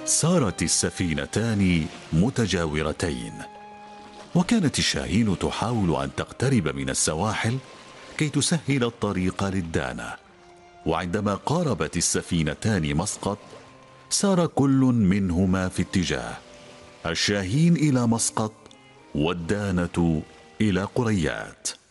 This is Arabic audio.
سارت السفينتان متجاورتين، وكانت الشاهين تحاول أن تقترب من السواحل كي تسهل الطريق للدانة. وعندما قاربت السفينتان مسقط سار كل منهما في اتجاه، الشاهين إلى مسقط والدانة إلى قريات.